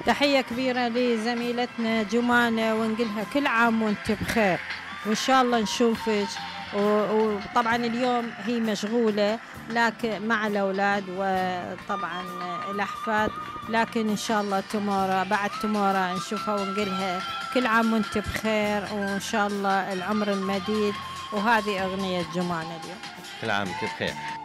تحية كبيرة لزميلتنا جمانة، ونقولها كل عام وانت بخير، وإن شاء الله نشوفك. وطبعا اليوم هي مشغولة لكن مع الأولاد وطبعا الأحفاد، لكن إن شاء الله تمورا بعد تمورا نشوفها ونقولها كل عام وانت بخير، وإن شاء الله العمر المديد. وهذه أغنية جمانة اليوم. كل عام وانت بخير.